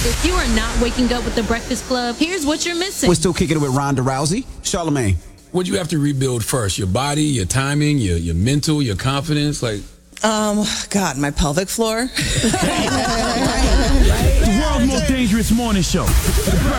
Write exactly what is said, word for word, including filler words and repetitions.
If you are not waking up with the Breakfast Club, here's what you're missing. We're still kicking it with Ronda Rousey. Charlamagne. What do you have to rebuild first? Your body, your timing, your your mental, your confidence? Like, um, God, my pelvic floor. The world's most dangerous morning show. The